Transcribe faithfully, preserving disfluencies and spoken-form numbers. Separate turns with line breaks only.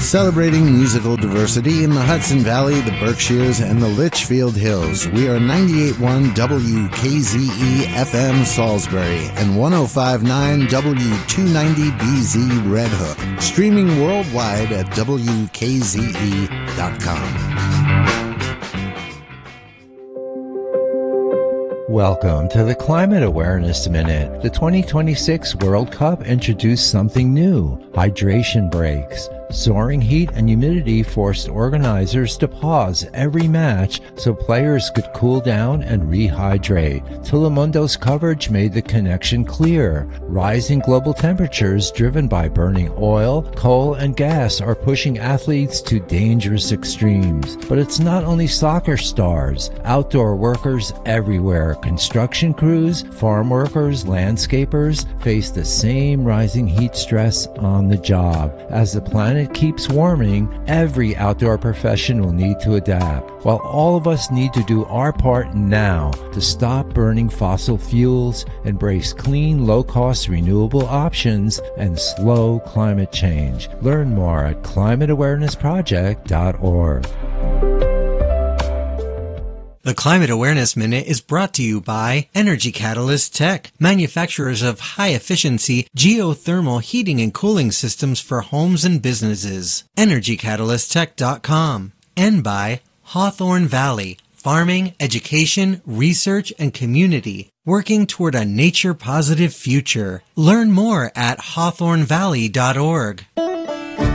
Celebrating musical diversity in the Hudson Valley, the Berkshires, and the Litchfield Hills. We are ninety-eight point one W K Z E F M Salisbury and one oh five point nine W two ninety B Z Red Hook. Streaming worldwide at W K Z E dot com.
Welcome to the Climate Awareness Minute. The twenty twenty-six World Cup introduced something new: hydration breaks. Soaring heat and humidity forced organizers to pause every match so players could cool down and rehydrate. Telemundo's coverage made the connection clear. Rising global temperatures driven by burning oil, coal, and gas are pushing athletes to dangerous extremes. But it's not only soccer stars. Outdoor workers everywhere, construction crews, farm workers, landscapers, face the same rising heat stress on the job. As the planet keeps warming, every outdoor profession will need to adapt. While all of us need to do our part now to stop burning fossil fuels, embrace clean, low-cost renewable options, and slow climate change. Learn more at climate awareness project dot org.
The Climate Awareness Minute is brought to you by Energy Catalyst Tech, manufacturers of high-efficiency geothermal heating and cooling systems for homes and businesses. energy catalyst tech dot com. And by Hawthorne Valley, farming, education, research, and community, working toward a nature-positive future. Learn more at hawthorne valley dot org.